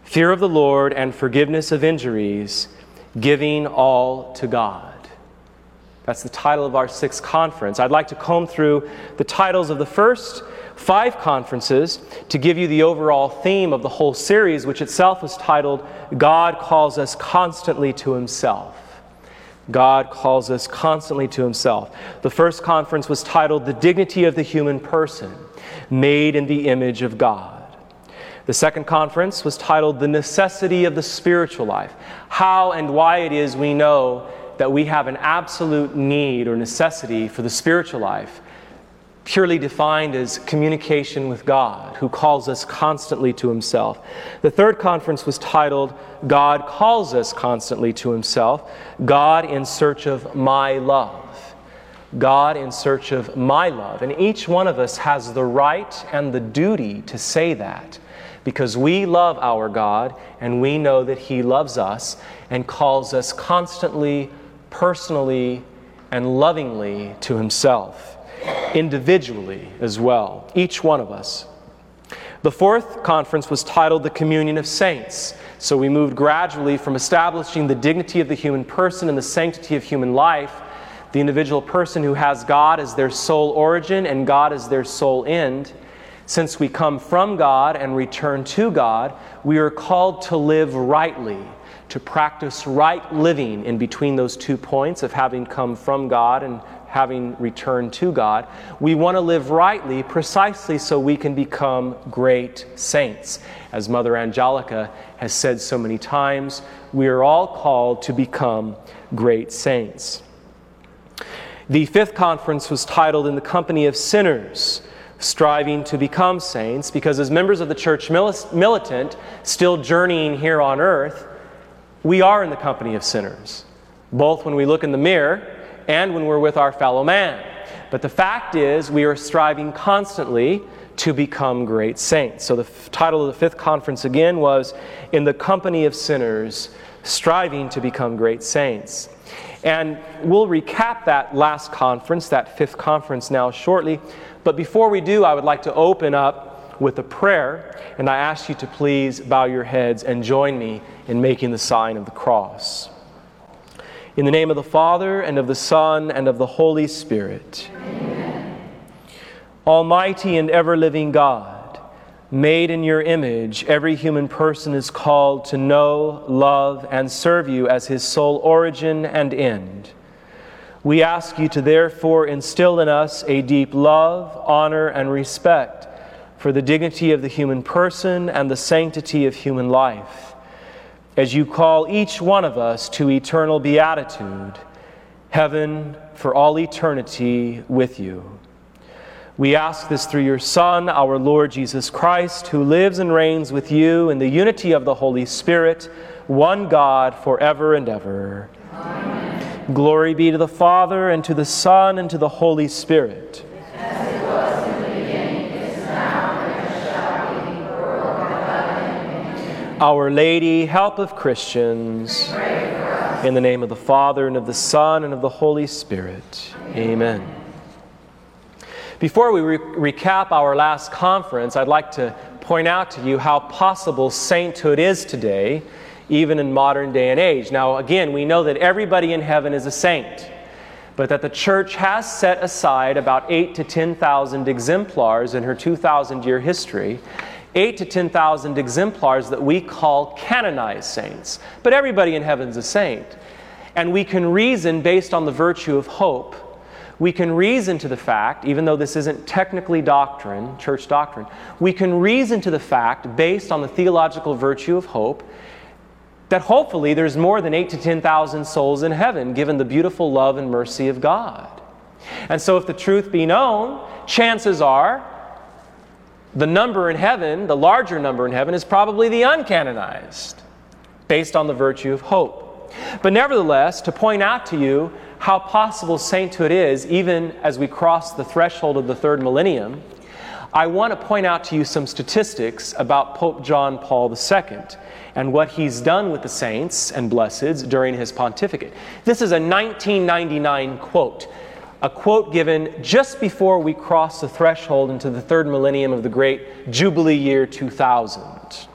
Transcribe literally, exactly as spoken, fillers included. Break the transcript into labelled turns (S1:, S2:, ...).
S1: fear of the Lord and forgiveness of injuries, giving all to God. That's the title of our sixth conference. I'd like to comb through the titles of the first five conferences to give you the overall theme of the whole series, which itself was titled, God Calls Us Constantly to Himself. God calls us constantly to Himself. The first conference was titled, The Dignity of the Human Person, Made in the Image of God. The second conference was titled, The Necessity of the Spiritual Life, how and why it is we know that we have an absolute need or necessity for the spiritual life, purely defined as communication with God, who calls us constantly to Himself. The third conference was titled, God Calls Us Constantly to Himself, God in Search of My Love. God in search of my love. And each one of us has the right and the duty to say that, because we love our God and we know that He loves us and calls us constantly, personally, and lovingly to Himself. Individually as well, each one of us. The fourth conference was titled The Communion of Saints. So we moved gradually from establishing the dignity of the human person and the sanctity of human life, the individual person who has God as their sole origin and God as their sole end. Since we come from God and return to God, we are called to live rightly, to practice right living in between those two points of having come from God and having returned to God. We want to live rightly precisely so we can become great saints. As Mother Angelica has said so many times, we are all called to become great saints. The fifth conference was titled In the Company of Sinners, Striving to Become Saints, because as members of the church militant, still journeying here on earth, we are in the company of sinners, both when we look in the mirror and when we're with our fellow man. But the fact is, we are striving constantly to become great saints. So the f- title of the fifth conference again was In the Company of Sinners, Striving to Become Great Saints. And we'll recap that last conference, that fifth conference now shortly. But before we do, I would like to open up with a prayer, and I ask you to please bow your heads and join me in making the sign of the cross. In the name of the Father, and of the Son, and of the Holy Spirit. Amen. Almighty and ever-living God, made in your image, every human person is called to know, love, and serve you as his sole origin and end. We ask you to therefore instill in us a deep love, honor, and respect for the dignity of the human person and the sanctity of human life, as you call each one of us to eternal beatitude, heaven for all eternity with you. We ask this through your Son, our Lord Jesus Christ, who lives and reigns with you in the unity of the Holy Spirit, one God forever and ever. Amen. Glory be to the Father, and to the Son, and to the Holy Spirit.
S2: As it was in the beginning, is now, and ever shall be, world without end.
S1: Our Lady, help of Christians,
S2: Pray for us.
S1: in the name of the Father, and of the Son, and of the Holy Spirit. Amen. Amen. Before we re- recap our last conference, I'd like to point out to you how possible sainthood is today, even in modern day and age. Now, again, we know that everybody in heaven is a saint, but that the church has set aside about eight to ten thousand exemplars in her two thousand year history, eight to ten thousand exemplars that we call canonized saints. But everybody in heaven's a saint. And we can reason based on the virtue of hope. We can reason to the fact, even though this isn't technically doctrine, church doctrine, we can reason to the fact, based on the theological virtue of hope, that hopefully there's more than eight to ten thousand souls in heaven, given the beautiful love and mercy of God. And so if the truth be known, chances are the number in heaven, the larger number in heaven, is probably the uncanonized, based on the virtue of hope. But nevertheless, to point out to you how possible sainthood is, even as we cross the threshold of the third millennium, I want to point out to you some statistics about Pope John Paul the Second and what he's done with the saints and blesseds during his pontificate. This is a nineteen ninety-nine quote, a quote given just before we cross the threshold into the third millennium of the great Jubilee year two thousand.